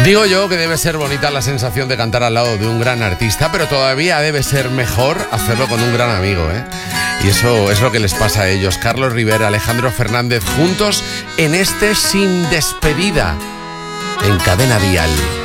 Digo yo que debe ser bonita la sensación de cantar al lado de un gran artista, pero todavía debe ser mejor hacerlo con un gran amigo, ¿eh? Y eso es lo que les pasa a ellos. Carlos Rivera, Alejandro Fernández, juntos en este Sin Despedida, en Cadena Dial.